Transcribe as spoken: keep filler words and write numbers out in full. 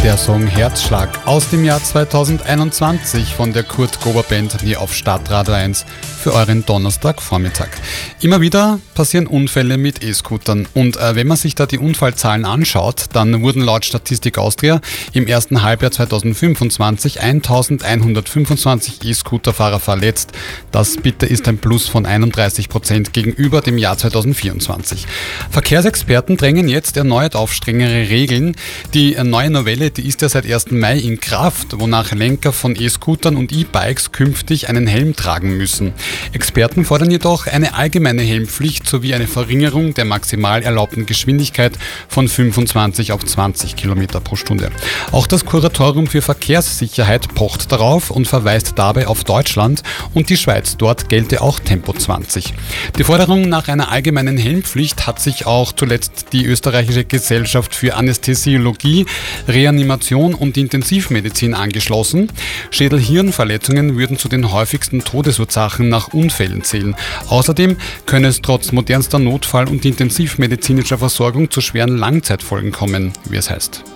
Der Song Herzschlag aus dem Jahr zweitausendeinundzwanzig von der Kurt Gober Band hier auf Stadtradio eins für euren Donnerstagvormittag. Immer wieder passieren Unfälle mit E-Scootern und äh, wenn man sich da die Unfallzahlen anschaut, dann wurden laut Statistik Austria im ersten Halbjahr zweitausendfünfundzwanzig eintausendeinhundertfünfundzwanzig E-Scooterfahrer verletzt. Das bitte ist ein Plus von einunddreißig Prozent gegenüber dem Jahr zweitausendvierundzwanzig. Verkehrsexperten drängen jetzt erneut auf strengere Regeln. Die neue Novelle, die ist ja seit ersten Mai in Kraft, wonach Lenker von E-Scootern und E-Bikes künftig einen Helm tragen müssen. Experten fordern jedoch eine allgemeine Helmpflicht sowie eine Verringerung der maximal erlaubten Geschwindigkeit von fünfundzwanzig auf zwanzig Kilometer pro Stunde. Auch das Kuratorium für Verkehrssicherheit pocht darauf und verweist dabei auf Deutschland und die Schweiz. Dort gelte auch Tempo zwanzig. Die Forderung nach einer allgemeinen Helmpflicht hat sich auch zuletzt die österreichische Gesellschaft für Anästhesiologie, Reanimation und Intensivmedizin angeschlossen. Schädel-Hirn-Verletzungen würden zu den häufigsten Todesursachen nach Unfällen zählen. Außerdem könne es trotz modernster Notfall- und intensivmedizinischer Versorgung zu schweren Langzeitfolgen kommen, wie es heißt.